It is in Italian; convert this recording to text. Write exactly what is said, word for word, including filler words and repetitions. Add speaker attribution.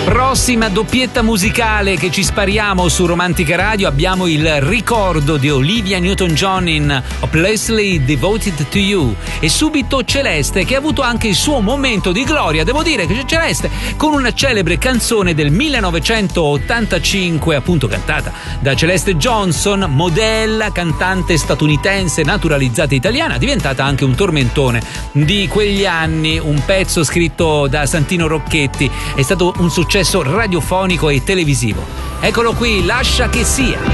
Speaker 1: Prossima doppietta musicale che ci spariamo su Romantica Radio, abbiamo il ricordo di Olivia Newton-John in Hopelessly Devoted to You e subito Celeste, che ha avuto anche il suo momento di gloria, devo dire che Celeste con una celebre canzone del millenovecentottantacinque, appunto cantata da Celeste Johnson, modella, cantante statunitense naturalizzata italiana, diventata anche un tormentone di quegli anni, un pezzo scritto da Santino Rocchetti, è stato un successo radiofonico e televisivo. Eccolo qui, Lascia che sia.